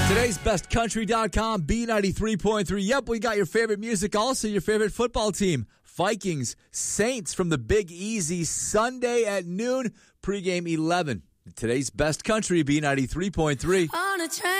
Today's bestcountry.com, B93.3. Yep, we got your favorite music, also your favorite football team. Vikings, Saints from the Big Easy, Sunday at noon, pregame 11. Today's best country, B93.3. On a train.